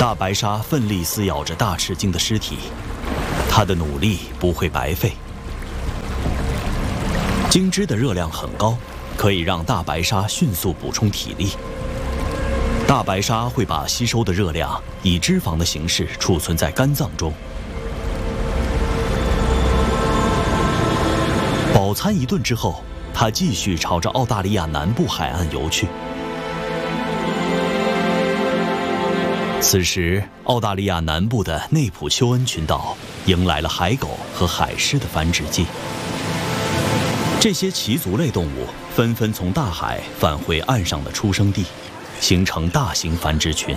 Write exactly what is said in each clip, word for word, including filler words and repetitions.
大白鲨奋力撕咬着大齿鲸的尸体，它的努力不会白费。鲸脂的热量很高，可以让大白鲨迅速补充体力。大白鲨会把吸收的热量以脂肪的形式储存在肝脏中。饱餐一顿之后，它继续朝着澳大利亚南部海岸游去。此时，澳大利亚南部的内普丘恩群岛迎来了海狗和海狮的繁殖季。这些鳍足类动物纷纷从大海返回岸上的出生地，形成大型繁殖群。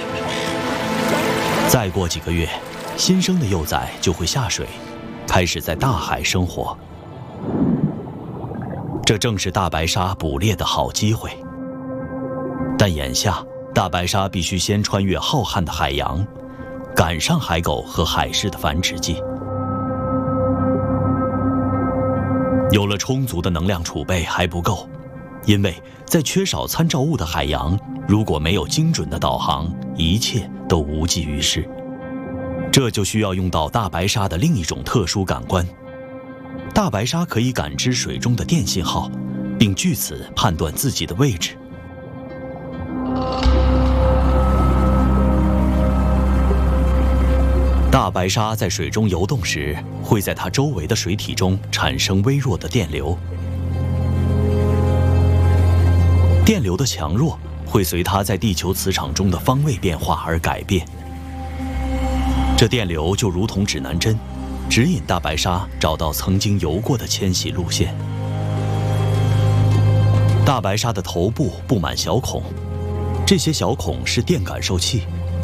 再过几个月，新生的幼崽就会下水，开始在大海生活。这正是大白鲨捕猎的好机会。但眼下，大白鲨必须先穿越浩瀚的海洋，赶上海狗和海狮的繁殖季。有了充足的能量储备还不够，因为在缺少参照物的海洋，如果没有精准的导航，一切都无济于事。这就需要用到大白鲨的另一种特殊感官。大白鲨可以感知水中的电信号，并据此判断自己的位置。大白鲨在水中游动时，会在它周围的水体中产生微弱的电流。电流的强弱会随它在地球磁场中的方位变化而改变。这电流就如同指南针，指引大白鲨找到曾经游过的迁徙路线。大白鲨的头部布满小孔，这些小孔是电感受器。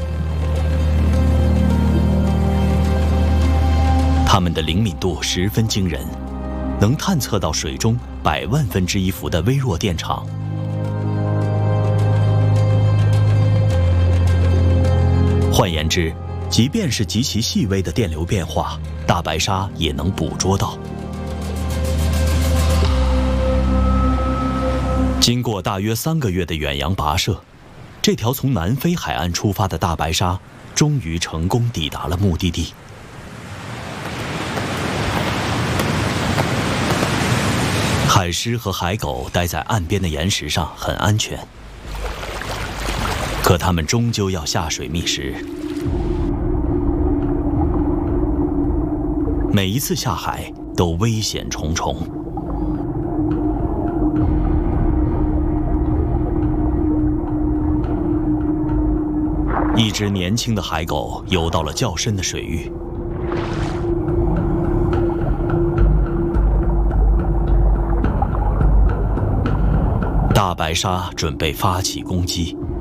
它们的灵敏度十分惊人，能探测到水中百万分之一伏的微弱电场。换言之，即便是极其细微的电流变化，大白鲨也能捕捉到。经过大约三个月的远洋跋涉，这条从南非海岸出发的大白鲨终于成功抵达了目的地。海狮和海狗待在岸边的岩石上很安全，可它们终究要下水觅食。每一次下海都危险重重。一只年轻的海狗游到了较深的水域，大白鲨准备发起攻击。